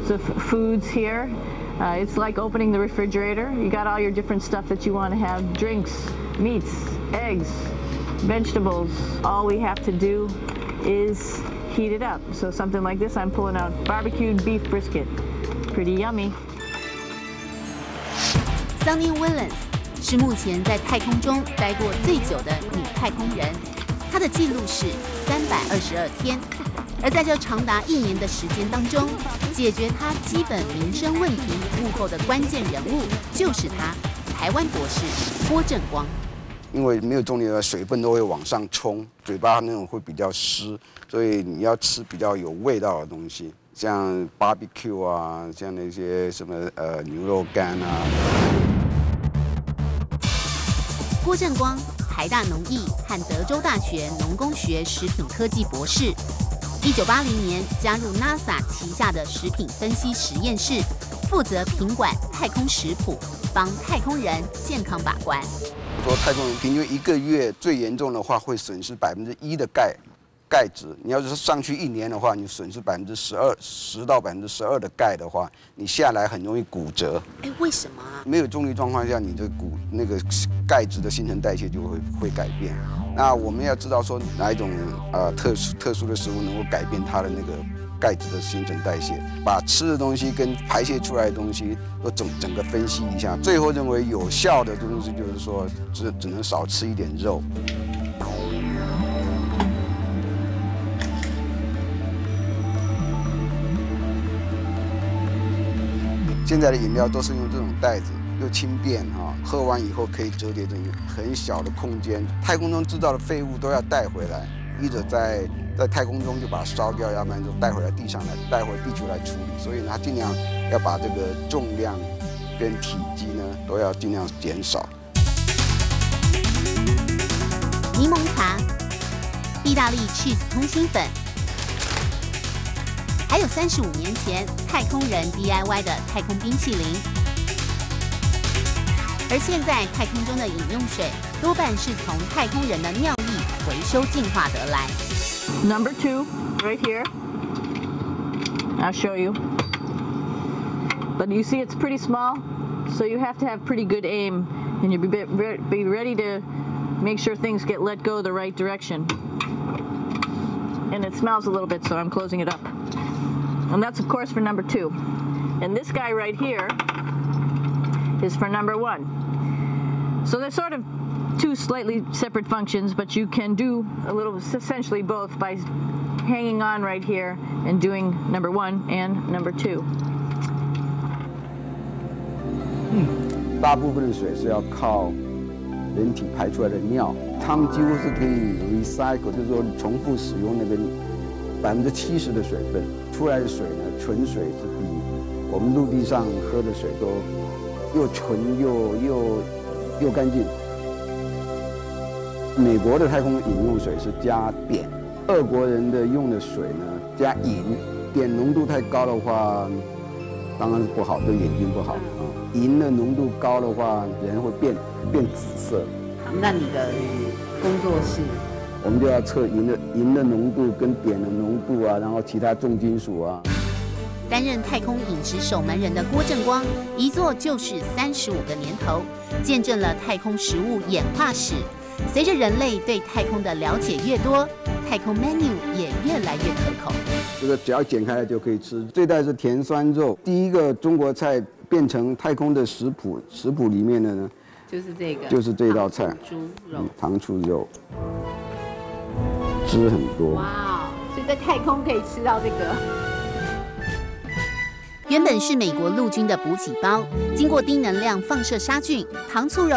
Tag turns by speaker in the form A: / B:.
A: types of foods here. It's like opening the refrigerator. You got all your different stuff that you want to have, drinks, meats, eggs, vegetables. All we have to do is heat it up. So something like this, I'm pulling out barbecued beef brisket. Pretty yummy.
B: Sunny Williams 是目前在太空中待过最久的女太空人，她的记录是322天。而在这长达1年的时间当中，解决她基本民生问题幕后的关键人物就是她，台湾博士郭正光。
C: 因为没有重力的水分都会往上冲，嘴巴那种会比较湿，所以你要吃比较有味道的东西，像 barbecue 啊，像那些什么牛肉干啊。
B: 郭正光，台大农艺和德州大学农工学食品科技博士。1980年加入 NASA 旗下的食品分析实验室，负责品管太空食谱，帮太空人健康把关。
C: 说太空人平均1个月最严重的话会损失1%的钙质，你要是上去1年的话，你损失10%到12%的钙的话，你下来很容易骨折。
B: 为什么啊？
C: 没有重力状况下，你的那个钙质的新陈代谢就会改变。那我们要知道说哪一种特殊的食物能够改变它的那个钙质的新陈代谢，把吃的东西跟排泄出来的东西都整个分析一下，最后认为有效的东西就是说只能少吃一点肉。现在的饮料都是用这种袋子，又轻便哈，喝完以后可以折叠成很小的空间。太空中制造的废物都要带回来，一者在太空中就把它烧掉，要不然就带回来地上来，带回地球来处理。所以呢，他尽量要把这个重量跟体积呢都要尽量减少。
B: 柠檬茶、意大利 cheese 通心粉。还有35年前太空人 DIY 的太空冰淇淋，而现在太空中的饮用水多半是从太空人的尿液回收净化得来。
A: Number 2, right here. I'll show you. But you see, it's pretty small, so you have to have pretty good aim, and you be ready to make sure things get let go the right direction. And it smells a little bit, so I'm closing it up. And that's, of course, for number 2. And this guy right here is for number 1. So they're sort of 2 slightly separate functions, but you can do essentially both by hanging on right here and doing number 1 and number 2.
C: 大部分的水是要靠人体排出来的尿，它们几乎是可以 recycle， 就是说重复使用那个70%的水分。出来的水呢，纯水是比我们陆地上喝的水都又纯又干净。美国的太空饮用水是加碘，俄国人的用的水呢加银，碘浓度太高的话，当然是不好，对眼睛不好啊。银的浓度高的话，人会变紫色。
B: 那你的工作是？
C: 我们就要测银的浓度跟碘的浓度啊，然后其他重金属啊。
B: 担任太空饮食守门人的郭正光，一做就是35个年头，见证了太空食物演化史。随着人类对太空的了解越多，太空 menu 也越来越可口。
C: 这个只要剪开来就可以吃。这袋是甜酸肉，第一个中国菜变成太空的食谱里面的呢，就是这道菜，
B: 猪肉，
C: 糖醋肉。汁很多，
B: 哇！所以在太空可以吃到这个。原本是美国陆军的补给包，经过低能量放射杀菌，糖醋肉